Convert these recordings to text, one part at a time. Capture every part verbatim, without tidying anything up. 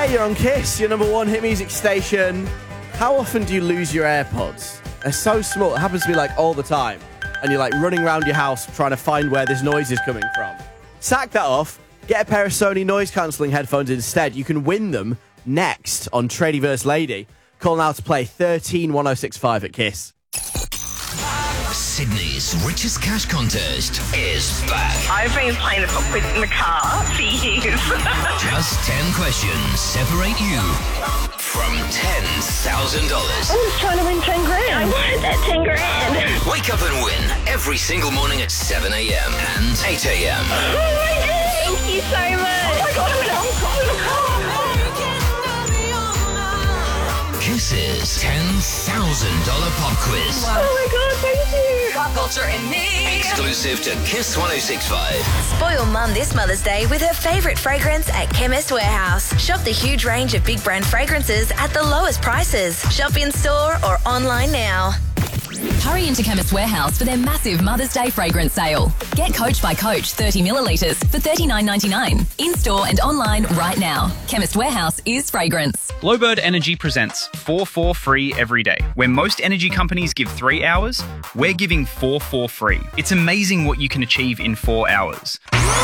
Yeah, you're on Kiss, your number one hit music station. How often do you lose your AirPods? They're so small. It happens to me like all the time. And you're like running around your house trying to find where this noise is coming from. Sack that off. Get a pair of Sony noise-cancelling headphones instead. You can win them next on Tradiverse Lady. Call now to play thirteen one oh six five at Kiss. Sydney's richest cash contest is back. I've been playing the pop quiz in the car for years. Just ten questions separate you from ten thousand dollars. I was trying to win ten grand. I wanted that ten grand. Wake up and win every single morning at seven a.m. and eight a.m. Oh my God, thank you so much. Oh my God, I'm in Hong Kong in the car. Kiss's ten thousand dollars pop quiz. Oh my God, thank you. Pop culture in me. Exclusive to Kiss one oh six point five. Spoil Mum this Mother's Day with her favourite fragrance at Chemist Warehouse. Shop the huge range of big brand fragrances at the lowest prices. Shop in store or online now. Hurry into Chemist Warehouse for their massive Mother's Day fragrance sale. Get Coach by Coach thirty millilitres for thirty-nine ninety-nine. In-store and online right now. Chemist Warehouse is fragrance. Glowbird Energy presents four four free every day. Where most energy companies give three hours, we're giving four four free. It's amazing what you can achieve in four hours.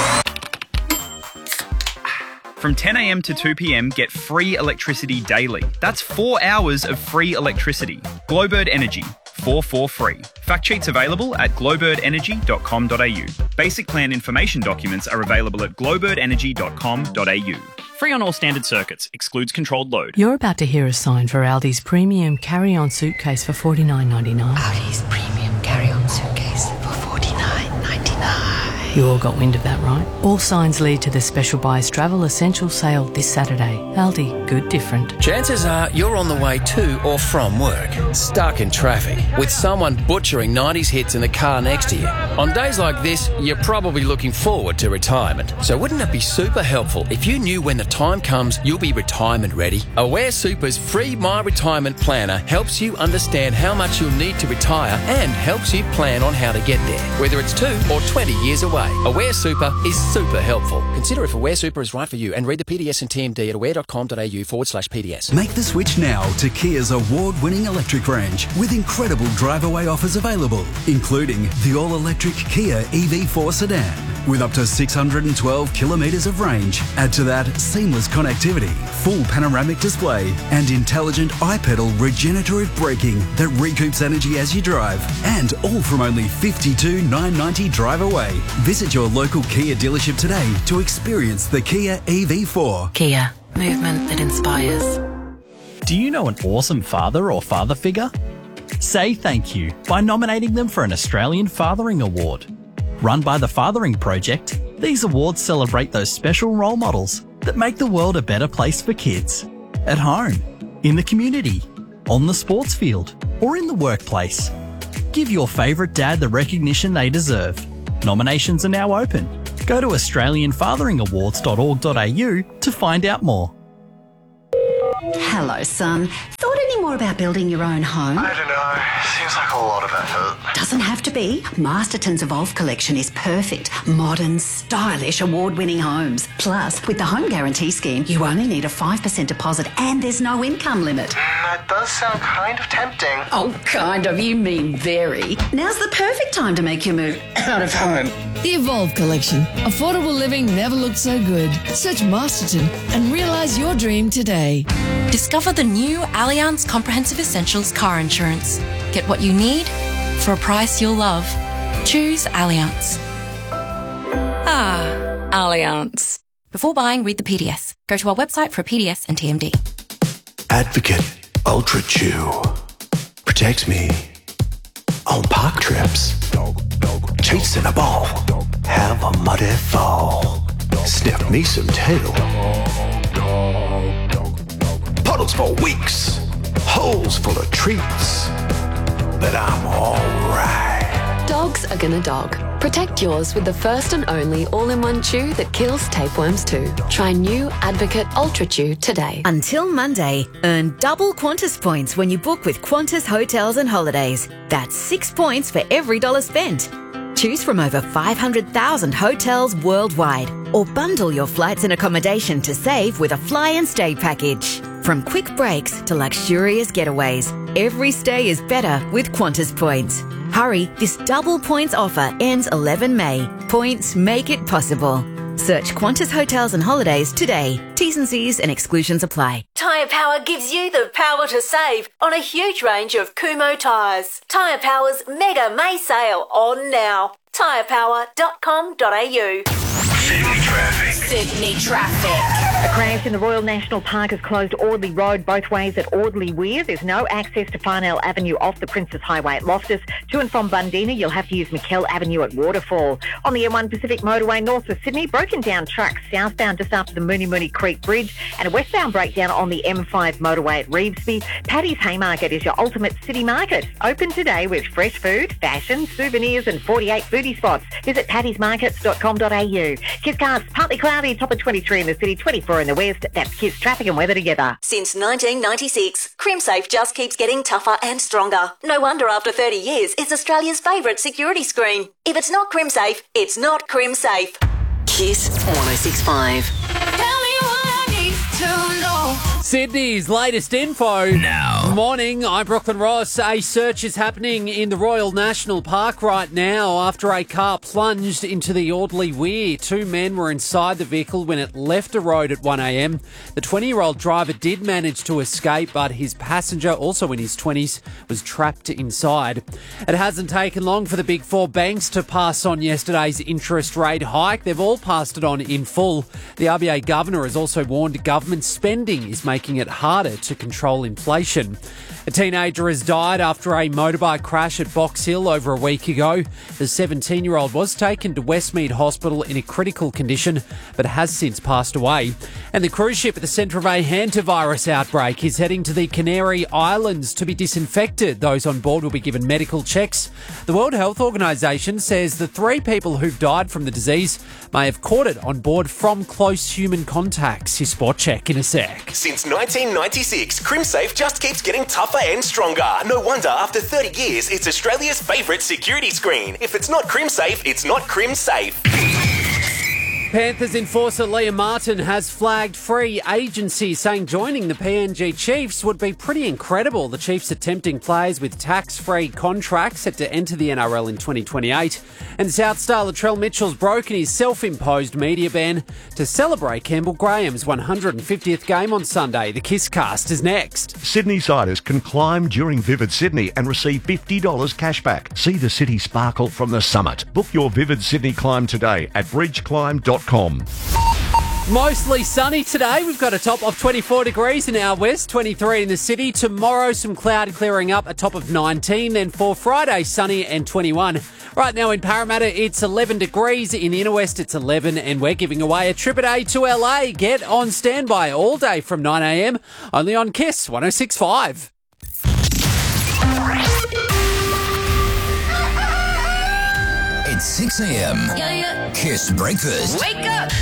From ten a.m. to two p.m, get free electricity daily. That's four hours of free electricity. Glowbird Energy, four four free. Fact sheets available at glowbird energy dot com dot a u. Basic plan information documents are available at glowbird energy dot com dot a u. Free on all standard circuits. Excludes controlled load. You're about to hear a sign for Aldi's premium carry-on suitcase for forty-nine ninety-nine. Aldi's premium carry-on suitcase for forty-nine ninety-nine. You all got wind of that, right? All signs lead to the Special Buys Travel Essential Sale this Saturday. Aldi, good different. Chances are you're on the way to or from work, stuck in traffic, with someone butchering nineties hits in the car next to you. On days like this, you're probably looking forward to retirement. So wouldn't it be super helpful if you knew when the time comes you'll be retirement ready? Aware Super's free My Retirement Planner helps you understand how much you'll need to retire and helps you plan on how to get there, whether it's two or twenty years away. Aware Super is super helpful. Consider if Aware Super is right for you and read the P D S and T M D at aware.com.au forward slash PDS. Make the switch now to Kia's award-winning electric range with incredible drive-away offers available, including the all-electric Kia E V four sedan with up to six hundred twelve kilometres of range. Add to that seamless connectivity, full panoramic display and intelligent iPedal regenerative braking that recoups energy as you drive, and all from only fifty-two thousand nine hundred ninety drive away. Visit your local Kia dealership today to experience the Kia E V four. Kia, movement that inspires. Do you know an awesome father or father figure? Say thank you by nominating them for an Australian Fathering Award. Run by the Fathering Project, these awards celebrate those special role models that make the world a better place for kids. At home, in the community, on the sports field, or in the workplace. Give your favourite dad the recognition they deserve. Nominations are now open. Go to australian fathering awards dot org dot a u to find out more. Hello, son. Thought any more about building your own home? I don't know. Seems like a lot of effort. Doesn't have to be. Masterton's Evolve collection is perfect. Modern, stylish, award-winning homes. Plus, with the Home Guarantee Scheme, you only need a five percent deposit and there's no income limit. That does sound kind of tempting. Oh, kind of. You mean very. Now's the perfect time to make your move out of home. The Evolve collection. Affordable living never looked so good. Search Masterton and realise your dream today. Discover the new Allianz Comprehensive Essentials car insurance. Get what you need for a price you'll love. Choose Allianz. Ah, Allianz. Before buying, read the P D S. Go to our website for a P D S and T M D. Advocate Ultra Chew protects me on park trips. Chasing a ball, have a muddy fall. Sniff me some tail. Puddles for weeks, holes full of treats, but I'm alright. Dogs are gonna dog. Protect yours with the first and only all-in-one chew that kills tapeworms too. Try new Advocate Ultra Chew today. Until Monday, earn double Qantas points when you book with Qantas Hotels and Holidays. That's six points for every dollar spent. Choose from over five hundred thousand hotels worldwide. Or bundle your flights and accommodation to save with a fly and stay package. From quick breaks to luxurious getaways, every stay is better with Qantas Points. Hurry, this double points offer ends eleven May. Points make it possible. Search Qantas Hotels and Holidays today. T's and C's and exclusions apply. Tyre Power gives you the power to save on a huge range of Kumho tyres. Tyre Power's Mega May sale on now. tyre power dot com dot a u. Sydney traffic. Sydney traffic. A crash in the Royal National Park has closed Audley Road both ways at Audley Weir. There's no access to Farnell Avenue off the Princess Highway at Loftus. To and from Bundina, you'll have to use McKell Avenue at Waterfall. On the M one Pacific Motorway north of Sydney, broken down trucks southbound just after the Mooney Mooney Creek Bridge, and a westbound breakdown on the M five motorway at Revesby. Paddy's Haymarket is your ultimate city market. Open today with fresh food, fashion, souvenirs and forty-eight foodie spots. Visit paddies markets dot com dot a u. Kiss Cars, partly cloudy, top of twenty-three in the city, twenty-four in the west. That's Kiss traffic and weather together. Since nineteen ninety-six, CrimSafe just keeps getting tougher and stronger. No wonder after thirty years, it's Australia's favourite security screen. If it's not CrimSafe, it's not CrimSafe. Kiss one oh six point five. Tell me what I need to know. Sydney's latest info. Now. Morning, I'm Brooklyn Ross. A search is happening in the Royal National Park right now after a car plunged into the Audley Weir. Two men were inside the vehicle when it left a road at one a m. The twenty-year-old driver did manage to escape, but his passenger, also in his twenties, was trapped inside. It hasn't taken long for the big four banks to pass on yesterday's interest rate hike. They've all passed it on in full. The R B A governor has also warned government spending is making it harder to control inflation. A teenager has died after a motorbike crash at Box Hill over a week ago. The seventeen-year-old was taken to Westmead Hospital in a critical condition, but has since passed away. And the cruise ship at the centre of a hantavirus outbreak is heading to the Canary Islands to be disinfected. Those on board will be given medical checks. The World Health Organisation says the three people who've died from the disease may have caught it on board from close human contacts. Your sport check in a sec. Since nineteen ninety-six, CrimSafe just keeps getting tougher and stronger. No wonder after thirty years, it's Australia's favourite security screen. If it's not CrimSafe, it's not CrimSafe. Panthers enforcer Liam Martin has flagged free agency, saying joining the P N G Chiefs would be pretty incredible. The Chiefs are tempting players with tax-free contracts set to enter the N R L in twenty twenty-eight. And South star Latrell Mitchell's broken his self-imposed media ban to celebrate Campbell Graham's one hundred fiftieth game on Sunday. The Kisscast is next. Sydney siders can climb during Vivid Sydney and receive fifty dollars cash back. See the city sparkle from the summit. Book your Vivid Sydney climb today at bridge climb dot com. Mostly sunny today. We've got a top of twenty-four degrees in our west, twenty-three in the city. Tomorrow, some cloud clearing up, a top of nineteen. Then for Friday, sunny and twenty-one. Right now in Parramatta, it's eleven degrees. In the inner west, it's eleven. And we're giving away a trip a day to L A. Get on standby all day from nine a m. Only on Kiss one oh six point five. It's six a m. Yeah, yeah. Kiss Breakfast. Wake up.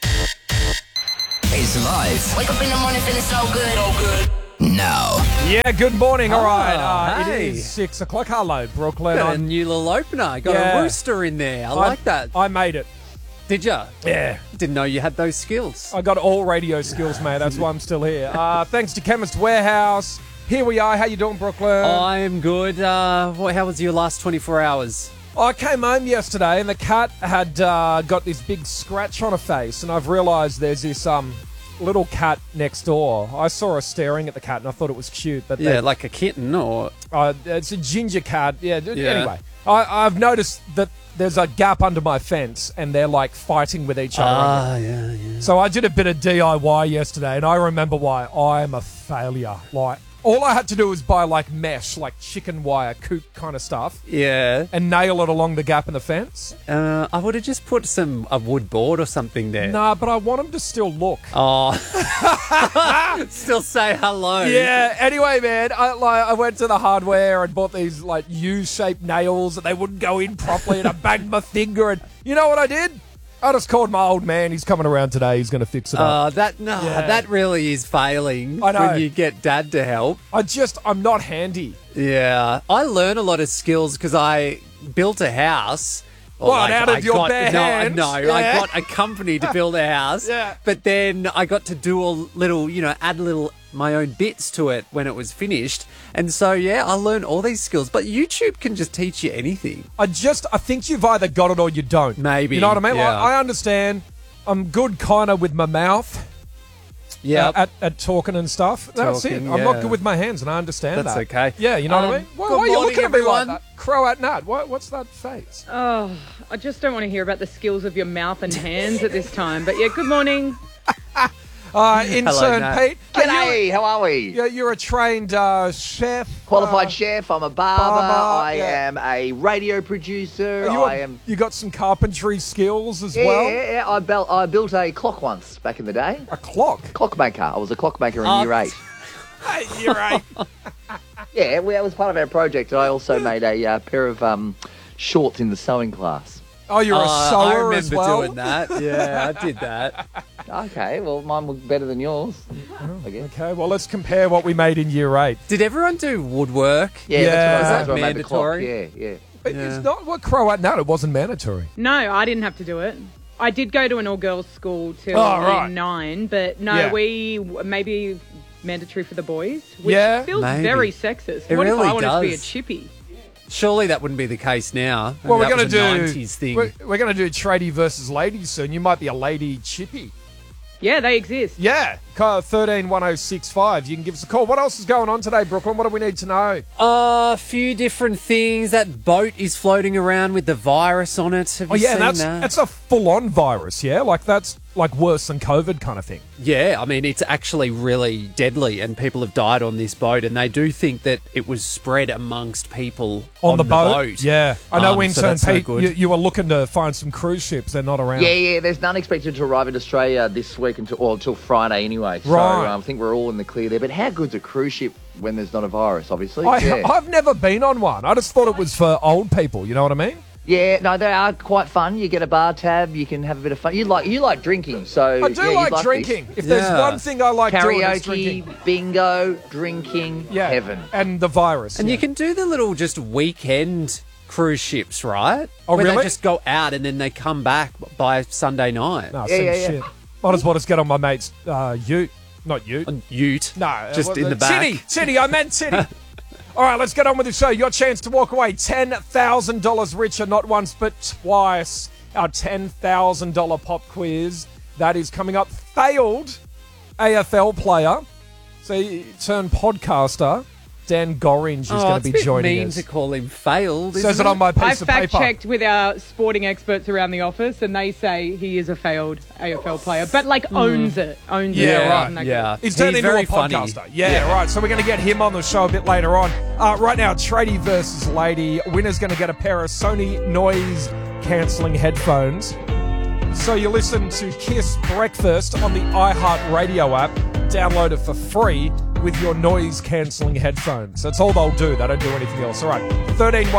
It's live. Wake up in the morning feeling so good. So good. Now. Yeah, good morning. All Oh, right. Uh, hey. It is six o'clock. Hello, Brooklyn. Got a I'm- new little opener. Got Yeah. a rooster in there. I, I- like that. I made it. Did you? Yeah. Didn't know you had those skills. I got all radio skills, mate. That's why I'm still here. Uh, thanks to Chemist Warehouse. Here we are. How you doing, Brooklyn? I'm good. Uh, what, how was your last twenty-four hours? I came home yesterday and the cat had uh, got this big scratch on her face, and I've realised there's this um little cat next door. I saw her staring at the cat and I thought it was cute. But Yeah, they- like a kitten or... Uh, it's a ginger cat. Yeah. d- Yeah. Anyway, I, I've noticed that there's a gap under my fence and they're like fighting with each other. Ah, yeah, yeah. So I did a bit of D I Y yesterday, and I remember why I am a failure. Like, all I had to do was buy like mesh, like chicken wire, coop kind of stuff, Yeah. and nail it along the gap in the fence. Uh, I would have just put some a wood board or something there. Nah, but I want them to still look. Oh. Still say hello. Yeah. Anyway, man, I like I went to the hardware and bought these like U-shaped nails, and they wouldn't go in properly, and I banged my finger. And you know what I did? I just called my old man. He's coming around today. He's going to fix it up. Oh, that no, Yeah. that really is failing. I know. When you get Dad to help. I just, I'm not handy. Yeah, I learn a lot of skills because I built a house Or What, out of I your got, bare no, hands? No, Yeah. I got a company to build a house. Yeah. But then I got to do a little, you know, add little my own bits to it when it was finished. And so, yeah, I learned all these skills. But YouTube can just teach you anything. I just, I think you've either got it or you don't. Maybe. You know what I mean? Yeah. Like, I understand. I'm good kind of with my mouth. Yeah. Uh, at, at talking and stuff. That's Talking, it. I'm yeah. not good with my hands, and I understand That's that. okay. Yeah, you know Um, what I mean? Why, good why are you morning, looking at me everyone. like that? Crow at Nat. What, what's that face? Oh, I just don't want to hear about the skills of your mouth and hands at this time. But yeah, good morning. Uh, intern Nat. Pete. G'day, how are we? You're, you're a trained uh, chef. Qualified uh, chef, I'm a barber, barber, I yeah. am a radio producer, you, I am... You got some carpentry skills as Yeah, well? yeah, yeah. I, built, I built a clock once back in the day. A clock? Clockmaker. I was a clockmaker in Oh. year eight. Year eight. Yeah, well, that was part of our project. I also made a uh, pair of um, shorts in the sewing class. Oh, you're a Uh, sewer I remember as well? doing that. Yeah, I did that. Okay, well, mine was better than yours, I guess. Okay, well, let's compare what we made in year eight. Did everyone do woodwork? Yeah, Yeah. that's what I, Is that's that what I made the clock. mandatory? Yeah, yeah. But It's not what Crow at Nat. It wasn't mandatory. No, I didn't have to do it. I did go to an all-girls school till Oh, year right. nine, but no, Yeah. we maybe mandatory for the boys, which Yeah. feels Maybe. very sexist. It what really if I wanted to be a does. chippy? Surely that wouldn't be the case now. Well, we're That going to was a do nineties thing. We're, we're going to do tradie versus ladies soon. You might be a lady chippy. Yeah, they exist. Yeah, call thirteen one oh six five. You can give us a call. What else is going on today, Brooklyn? What do we need to know? Uh, a few different things. That boat is floating around with the virus on it. Have Oh you yeah, seen that's that? that's a full-on virus. Yeah, like that's like worse than COVID kind of thing. Yeah, I mean, it's actually really deadly, and people have died on this boat, and they do think that it was spread amongst people On, on, the, boat? Yeah, I know. Um, so Intern that's no Pete, good. you, you were looking to find some cruise ships. They're not around. Yeah, yeah, there's none expected to arrive in Australia this week until, well, until Friday anyway. So Right. um, I think we're all in the clear there. But how good's a cruise ship when there's not a virus, obviously? I, yeah. I've never been on one. I just thought it was for old people. You know what I mean? Yeah, no, they are quite fun. You get a bar tab, you can have a bit of fun. You like you like drinking, so I do yeah, you'd like this. drinking. If there's Yeah. one thing I like doing, it's Karaoke, drinking. bingo, drinking, Yeah, heaven. and the virus. And yeah. you can do the little just weekend cruise ships, right? Oh, Where really? they just go out and then they come back by Sunday night. No, Yeah, same yeah, yeah. shit. Might as well just get on my mate's uh, ute. Not ute. On ute. No, uh, Just what- in uh, the back. Titty, titty, I meant titty. All right, let's get on with the show. Your chance to walk away ten thousand dollars richer, not once but twice. Our ten thousand dollars pop quiz. That is coming up. Failed A F L player, so you turn podcaster. Dan Gorringe is Oh, going it's to a be bit joining mean us. to call him failed. Says isn't it on my piece I of fact paper. checked with our sporting experts around the office, and they say he is a failed A F L player, but like owns it, owns it. Yeah, rather right. than like- Yeah. He's turned He's into very a funny. podcaster. Yeah, right. So we're going to get him on the show a bit later on. Uh, right now, tradie versus lady. Winner's going to get a pair of Sony noise cancelling headphones. So you listen to Kiss Breakfast on the iHeartRadio app. Download it for free with your noise cancelling headphones. That's all they'll do. They don't do anything else. All right. thirteen